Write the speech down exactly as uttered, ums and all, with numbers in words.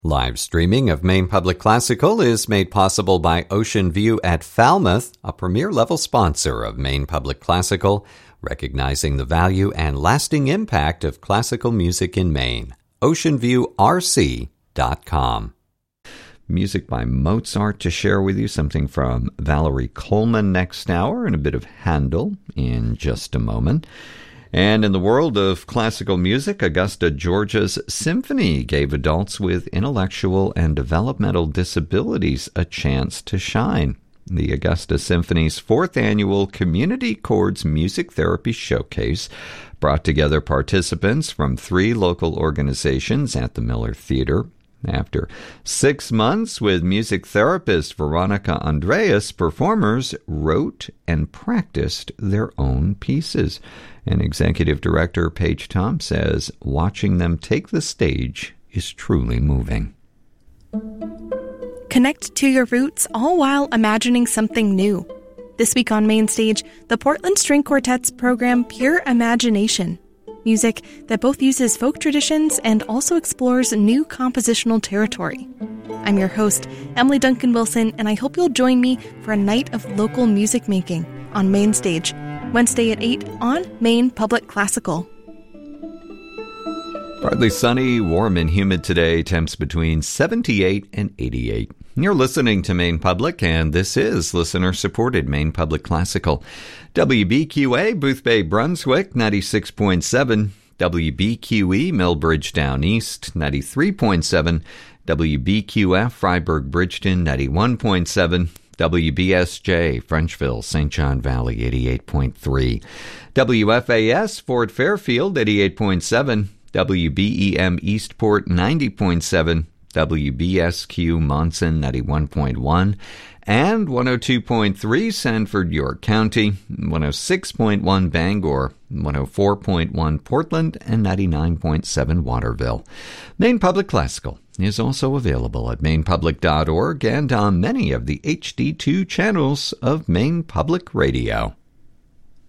Live streaming of Maine Public Classical is made possible by Ocean View at Falmouth, a premier-level sponsor of Maine Public Classical, recognizing the value and lasting impact of classical music in Maine. ocean view r c dot com. Music by Mozart to share with you, something from Valerie Coleman next hour, and a bit of Handel in just a moment. And in the world of classical music, Augusta, Georgia's Symphony gave adults with intellectual and developmental disabilities a chance to shine. The Augusta Symphony's fourth annual Community Chords Music Therapy Showcase brought together participants from three local organizations at the Miller Theater. After six months with music therapist Veronica Andreas, performers wrote and practiced their own pieces. And Executive Director Paige Tom says watching them take the stage is truly moving. Connect to your roots, all while imagining something new. This week on Main Stage, the Portland String Quartet's program Pure Imagination. Music that both uses folk traditions and also explores new compositional territory. I'm your host, Emily Duncan Wilson, and I hope you'll join me for a night of local music making on Main Stage, Wednesday at eight on Maine Public Classical. Partly sunny, warm and humid today, temps between seventy-eight and eighty-eight. You're listening to Maine Public, and this is listener-supported Maine Public Classical. W B Q A, Boothbay, Brunswick, ninety-six point seven. W B Q E, Millbridge Down East, ninety-three point seven. W B Q F, Freiburg, Bridgeton, ninety-one point seven. W B S J, Frenchville, Saint John Valley, eighty-eight point three. W F A S, Fort Fairfield, eighty-eight point seven. W B E M, Eastport, ninety point seven. W B S Q, Monson, ninety-one point one. And one oh two point three, Sanford, York County, one oh six point one, Bangor, one oh four point one, Portland, and ninety-nine point seven, Waterville. Maine Public Classical is also available at maine public dot org and on many of the H D two channels of Maine Public Radio.